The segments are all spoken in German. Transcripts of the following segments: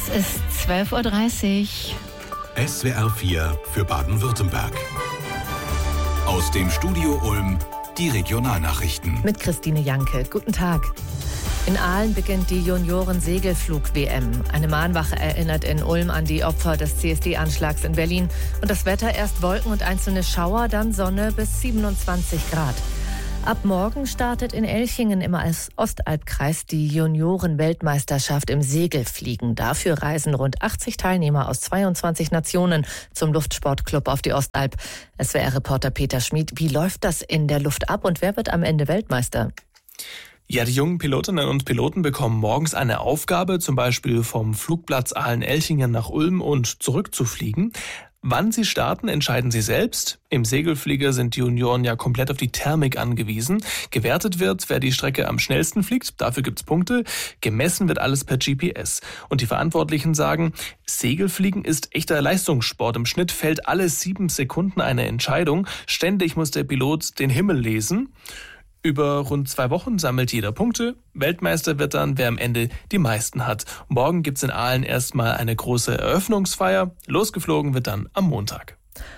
Es ist 12:30 Uhr. SWR 4 für Baden-Württemberg. Aus dem Studio Ulm die Regionalnachrichten. Mit Christine Janke. Guten Tag. In Aalen beginnt die Junioren-Segelflug-WM. Eine Mahnwache erinnert in Ulm an die Opfer des CSD-Anschlags in Berlin. Und das Wetter: erst Wolken und einzelne Schauer, dann Sonne bis 27 Grad. Ab morgen startet in Elchingen im Ostalbkreis die Junioren-Weltmeisterschaft im Segelfliegen. Dafür reisen rund 80 Teilnehmer aus 22 Nationen zum Luftsportclub auf die Ostalb. SWR-Reporter Peter Schmid, wie läuft das in der Luft ab und wer wird am Ende Weltmeister? Ja, die jungen Pilotinnen und Piloten bekommen morgens eine Aufgabe, zum Beispiel vom Flugplatz Aalen-Elchingen nach Ulm und zurückzufliegen. Wann sie starten, entscheiden sie selbst. Im Segelflieger sind die Junioren ja komplett auf die Thermik angewiesen. Gewertet wird, wer die Strecke am schnellsten fliegt. Dafür gibt's Punkte. Gemessen wird alles per GPS. Und die Verantwortlichen sagen, Segelfliegen ist echter Leistungssport. Im Schnitt fällt alle 7 Sekunden eine Entscheidung. Ständig muss der Pilot den Himmel lesen. Über rund 2 Wochen sammelt jeder Punkte. Weltmeister wird dann, wer am Ende die meisten hat. Morgen gibt's in Aalen erstmal eine große Eröffnungsfeier. Losgeflogen wird dann am Montag.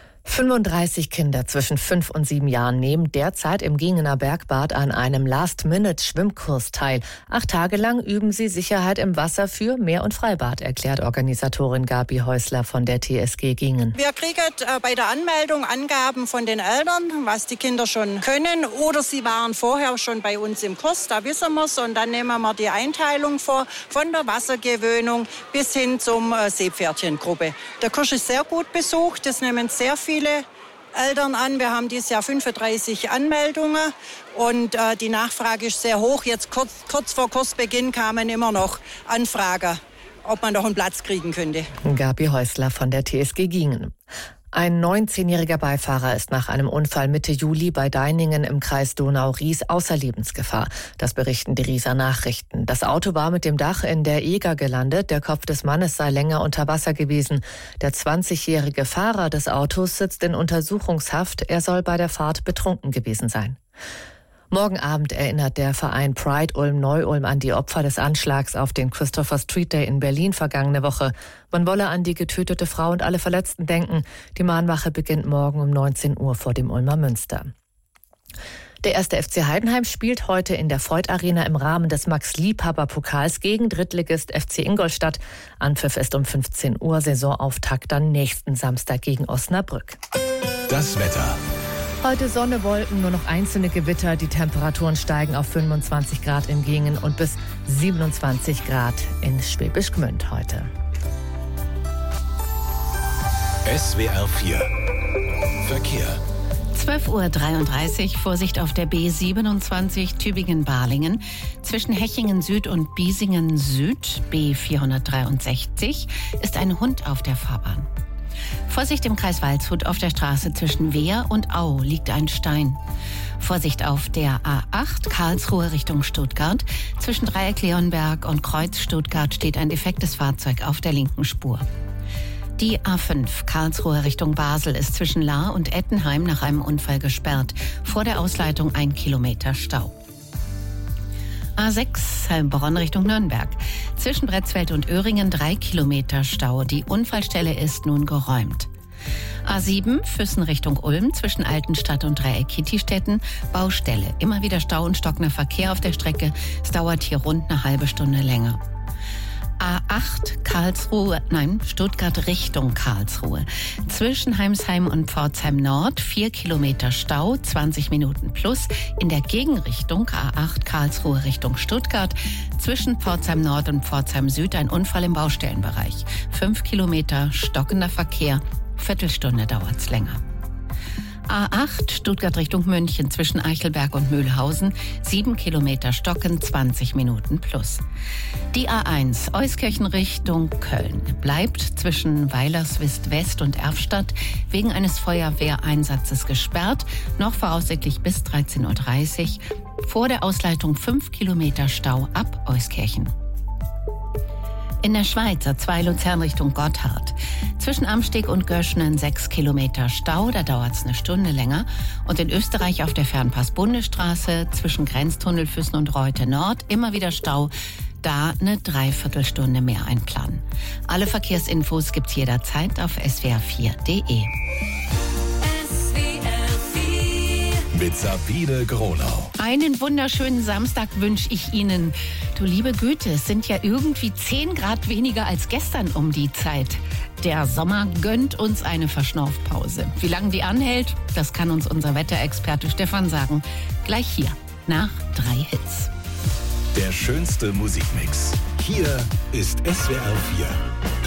35 Kinder zwischen 5 und 7 Jahren nehmen derzeit im Gingener Bergbad an einem Last-Minute-Schwimmkurs teil. 8 Tage lang üben sie Sicherheit im Wasser für Meer- und Freibad, erklärt Organisatorin Gabi Häusler von der TSG Gingen. Wir kriegen bei der Anmeldung Angaben von den Eltern, was die Kinder schon können, oder sie waren vorher schon bei uns im Kurs, da wissen wir es, und dann nehmen wir die Einteilung vor, von der Wassergewöhnung bis hin zum Seepferdchengruppe. Der Kurs ist sehr gut besucht, es nehmen sehr viele Eltern an. Wir haben dieses Jahr 35 Anmeldungen und die Nachfrage ist sehr hoch. Jetzt kurz vor Kursbeginn kamen immer noch Anfragen, ob man noch einen Platz kriegen könnte. Gabi Häusler von der TSG Gingen. Ein 19-jähriger Beifahrer ist nach einem Unfall Mitte Juli bei Deiningen im Kreis Donau-Ries außer Lebensgefahr. Das berichten die Rieser Nachrichten. Das Auto war mit dem Dach in der Eger gelandet. Der Kopf des Mannes sei länger unter Wasser gewesen. Der 20-jährige Fahrer des Autos sitzt in Untersuchungshaft. Er soll bei der Fahrt betrunken gewesen sein. Morgen Abend erinnert der Verein Pride Ulm-Neu-Ulm an die Opfer des Anschlags auf den Christopher Street Day in Berlin vergangene Woche. Man wolle an die getötete Frau und alle Verletzten denken. Die Mahnwache beginnt morgen um 19 Uhr vor dem Ulmer Münster. Der 1. FC Heidenheim spielt heute in der Voith Arena im Rahmen des Max-Liebhaber-Pokals gegen Drittligist FC Ingolstadt. Anpfiff ist um 15 Uhr, Saisonauftakt dann nächsten Samstag gegen Osnabrück. Das Wetter. Heute Sonne, Wolken, nur noch einzelne Gewitter. Die Temperaturen steigen auf 25 Grad in Gingen und bis 27 Grad in Schwäbisch Gmünd heute. SWR 4 Verkehr. 12:33 Uhr, Vorsicht auf der B27 Tübingen-Balingen. Zwischen Hechingen Süd und Biesingen Süd, B463, ist ein Hund auf der Fahrbahn. Vorsicht im Kreis Waldshut, auf der Straße zwischen Wehr und Au liegt ein Stein. Vorsicht auf der A8 Karlsruhe Richtung Stuttgart. Zwischen Dreieck Leonberg und Kreuz Stuttgart steht ein defektes Fahrzeug auf der linken Spur. Die A5 Karlsruhe Richtung Basel ist zwischen Lahr und Ettenheim nach einem Unfall gesperrt. Vor der Ausleitung 1 Kilometer Stau. A6 Heilbronn Richtung Nürnberg. Zwischen Bretzfeld und Öhringen 3 Kilometer Stau. Die Unfallstelle ist nun geräumt. A7 Füssen Richtung Ulm zwischen Altenstadt und Dreieck Kittistetten. Baustelle. Immer wieder Stau und stockender Verkehr auf der Strecke. Es dauert hier rund eine halbe Stunde länger. A8 Stuttgart Richtung Karlsruhe. Zwischen Heimsheim und Pforzheim Nord 4 Kilometer Stau, 20 Minuten plus. In der Gegenrichtung A8 Karlsruhe Richtung Stuttgart. Zwischen Pforzheim Nord und Pforzheim Süd ein Unfall im Baustellenbereich. 5 Kilometer stockender Verkehr, Viertelstunde dauert's länger. A8 Stuttgart Richtung München zwischen Eichelberg und Mühlhausen 7 Kilometer stocken, 20 Minuten plus. Die A1 Euskirchen Richtung Köln bleibt zwischen Weilerswist West und Erfstadt wegen eines Feuerwehreinsatzes gesperrt, noch voraussichtlich bis 13:30 Uhr. Vor der Ausleitung 5 Kilometer Stau ab Euskirchen. In der Schweiz A2 Luzern Richtung Gotthard. Zwischen Amsteg und Göschnen 6 Kilometer Stau, da dauert es eine Stunde länger. Und in Österreich auf der Fernpass-Bundesstraße zwischen Grenztunnel Füssen und Reute Nord immer wieder Stau. da eine Dreiviertelstunde mehr einplanen. Alle Verkehrsinfos gibt's jederzeit auf swr4.de. Mit Sabine Gronau. Einen wunderschönen Samstag wünsche ich Ihnen. Du liebe Güte, es sind ja irgendwie 10 Grad weniger als gestern um die Zeit. Der Sommer gönnt uns eine Verschnaufpause. Wie lange die anhält, das kann uns unser Wetterexperte Stefan sagen. Gleich hier, nach 3 Hits. Der schönste Musikmix. Hier ist SWR 4.